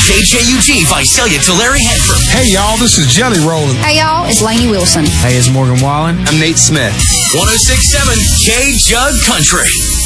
KJUG Visalia to Larry Hanford. Hey, y'all, this is Jelly Rollin'. Hey, y'all, it's Lainey Wilson. Hey, it's Morgan Wallen. I'm Nate Smith. 106.7 K-Jug Country.